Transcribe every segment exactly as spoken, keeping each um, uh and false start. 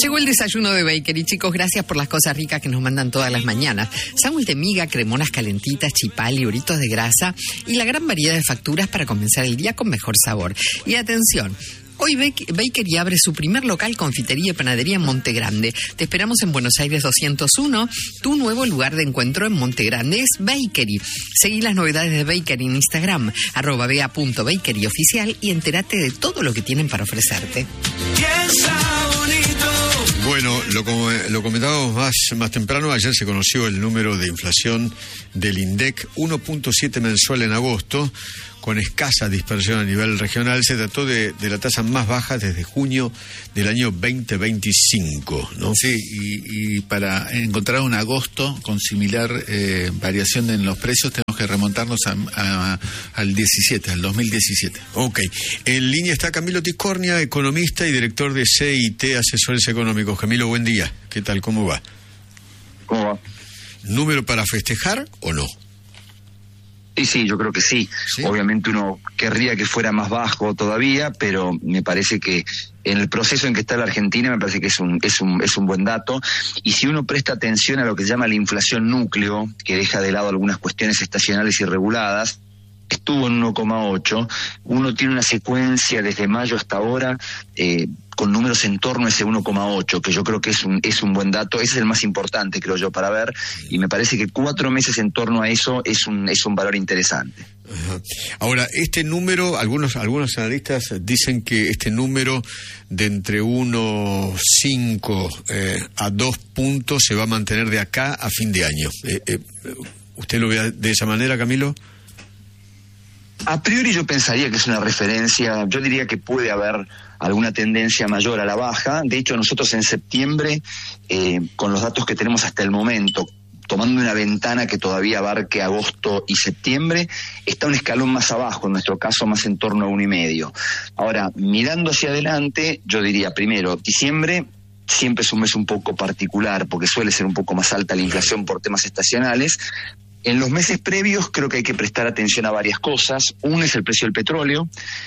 Llegó el desayuno de Bakery, chicos, gracias por las cosas ricas que nos mandan todas las mañanas. Sándwich de miga, cremonas calentitas, chipal y uritos de grasa y la gran variedad de facturas para comenzar el día con mejor sabor. Y atención, hoy Bakery abre su primer local confitería y panadería en Monte Grande. Te esperamos en Buenos Aires doscientos uno, tu nuevo lugar de encuentro en Monte Grande es Bakery. Seguí las novedades de Bakery en Instagram, arroba bea punto bakery oficial y entérate de todo lo que tienen para ofrecerte. Bueno, lo, lo comentábamos más, más temprano. Ayer se conoció el número de inflación del INDEC, uno punto siete mensual en agosto, con escasa dispersión a nivel regional. Se trató de, de la tasa más baja desde junio del año veinte veinticinco, ¿no? Sí, y, y para encontrar un agosto con similar eh, variación en los precios tenemos que remontarnos a, a, al diecisiete, al dos mil diecisiete. Ok. En línea está Camilo Tiscornia, economista y director de C I T Asesores Económicos. Camilo, buen día. ¿Qué tal? ¿Cómo va? ¿Cómo va? ¿Número para festejar o no? Sí, sí, yo creo que sí. sí. Obviamente uno querría que fuera más bajo todavía, pero me parece que en el proceso en que está la Argentina me parece que es un es un es un buen dato. Y si uno presta atención a lo que se llama la inflación núcleo, que deja de lado algunas cuestiones estacionales y reguladas, estuvo en uno coma ocho. Uno tiene una secuencia desde mayo hasta ahora eh, con números en torno a ese uno coma ocho, que yo creo que es un es un buen dato. Ese es el más importante, creo yo, para ver, y me parece que cuatro meses en torno a eso es un es un valor interesante. Ajá. Ahora, este número, algunos algunos analistas dicen que este número de entre uno coma cinco eh, a dos puntos se va a mantener de acá a fin de año. Eh, eh, ¿Usted lo ve de esa manera, Camilo? A priori yo pensaría que es una referencia, yo diría que puede haber alguna tendencia mayor a la baja. De hecho, nosotros en septiembre, eh, con los datos que tenemos hasta el momento, tomando una ventana que todavía abarque agosto y septiembre, está un escalón más abajo, en nuestro caso más en torno a uno y medio. Ahora, mirando hacia adelante, yo diría primero, diciembre siempre es un mes un poco particular, porque suele ser un poco más alta la inflación por temas estacionales. En los meses previos creo que hay que prestar atención a varias cosas. Uno es el precio del petróleo,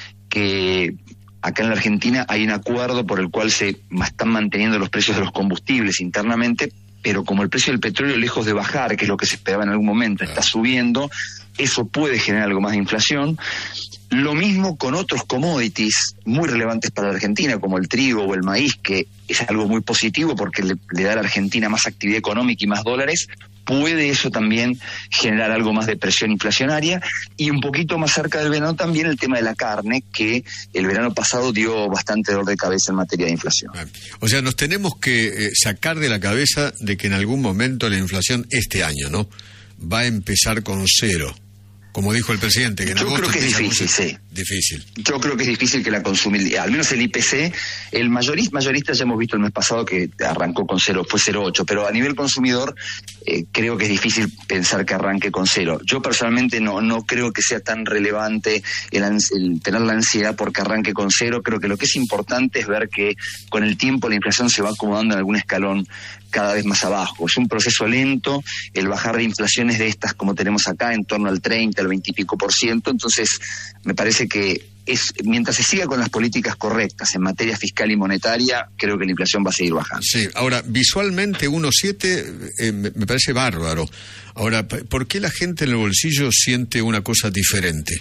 que acá en la Argentina hay un acuerdo por el cual se están manteniendo los precios de los combustibles internamente, pero como el precio del petróleo, lejos de bajar, que es lo que se esperaba en algún momento, está subiendo, eso puede generar algo más de inflación. Lo mismo con otros commodities muy relevantes para la Argentina, como el trigo o el maíz, que es algo muy positivo porque le, le da a la Argentina más actividad económica y más dólares. Puede eso también generar algo más de presión inflacionaria. Y un poquito más cerca del verano también el tema de la carne, que el verano pasado dio bastante dolor de cabeza en materia de inflación. O sea, nos tenemos que eh, sacar de la cabeza de que en algún momento la inflación este año, ¿no?, va a empezar con cero. Como dijo el presidente, que en Yo agosto creo que es difícil, sí. Difícil. Yo creo que es difícil que la consumidora, al menos el I P C, el mayorista, mayorista ya hemos visto el mes pasado que arrancó con cero, fue cero coma ocho, pero a nivel consumidor eh, creo que es difícil pensar que arranque con cero. Yo personalmente no no creo que sea tan relevante el, el tener la ansiedad porque arranque con cero. Creo que lo que es importante es ver que con el tiempo la inflación se va acomodando en algún escalón cada vez más abajo. Es un proceso lento, el bajar de inflaciones de estas como tenemos acá en torno al treinta, al veinte y pico por ciento, entonces me parece que es mientras se siga con las políticas correctas en materia fiscal y monetaria, creo que la inflación va a seguir bajando. Sí, ahora, visualmente uno coma siete eh, me parece bárbaro. Ahora, ¿por qué la gente en el bolsillo siente una cosa diferente?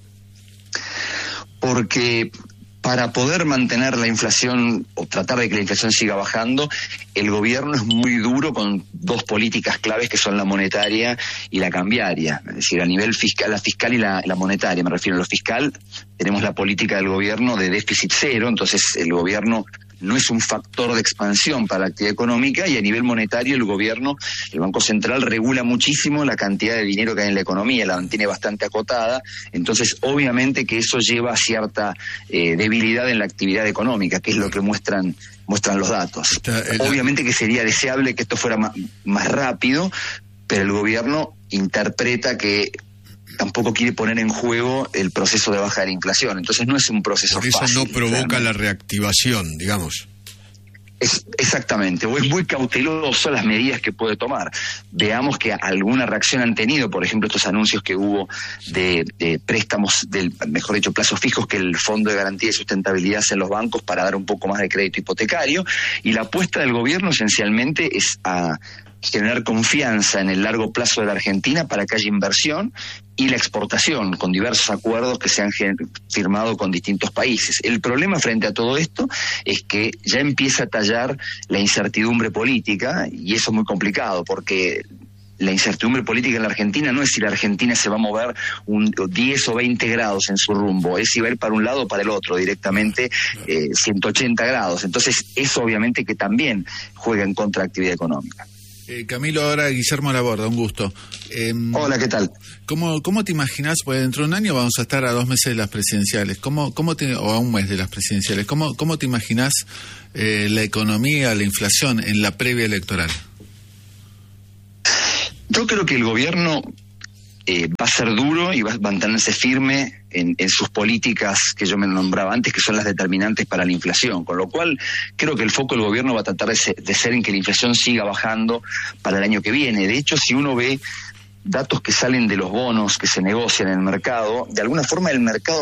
Porque para poder mantener la inflación o tratar de que la inflación siga bajando, el gobierno es muy duro con dos políticas claves que son la monetaria y la cambiaria. Es decir, a nivel fiscal, la fiscal y la, la monetaria, me refiero a lo fiscal, tenemos la política del gobierno de déficit cero, entonces el gobierno no es un factor de expansión para la actividad económica, y a nivel monetario el gobierno, el Banco Central regula muchísimo la cantidad de dinero que hay en la economía, la mantiene bastante acotada, entonces obviamente que eso lleva a cierta eh, debilidad en la actividad económica, que es lo que muestran muestran los datos. Está, eh, obviamente que sería deseable que esto fuera más, más rápido, pero el gobierno interpreta que tampoco quiere poner en juego el proceso de baja de la inflación. Entonces no es un proceso Por eso fácil. no provoca realmente la reactivación, digamos. Es, exactamente, o es muy cauteloso las medidas que puede tomar. Veamos que alguna reacción han tenido, por ejemplo, estos anuncios que hubo de, de préstamos, del, mejor dicho, plazos fijos que el Fondo de Garantía y Sustentabilidad hace en los bancos para dar un poco más de crédito hipotecario, y la apuesta del gobierno esencialmente es a generar confianza en el largo plazo de la Argentina para que haya inversión y la exportación, con diversos acuerdos que se han firmado con distintos países. El problema frente a todo esto es que ya empieza a tallar la incertidumbre política, y eso es muy complicado, porque la incertidumbre política en la Argentina no es si la Argentina se va a mover un diez o veinte grados en su rumbo, es si va a ir para un lado o para el otro, directamente eh, ciento ochenta grados. Entonces, eso obviamente que también juega en contra de la actividad económica. Eh, Camilo, ahora Guillermo Laborda, un gusto. Eh, Hola, ¿qué tal? ¿Cómo, cómo te imaginas? Pues dentro de un año vamos a estar a dos meses de las presidenciales. ¿Cómo, cómo te, o a un mes de las presidenciales? ¿Cómo, cómo te imaginas eh, la economía, la inflación en la previa electoral? Yo creo que el gobierno eh, va a ser duro y va a mantenerse firme en, en sus políticas que yo me nombraba antes, que son las determinantes para la inflación, con lo cual creo que el foco del gobierno va a tratar de ser, de ser en que la inflación siga bajando para el año que viene. De hecho, si uno ve datos que salen de los bonos que se negocian en el mercado, de alguna forma el mercado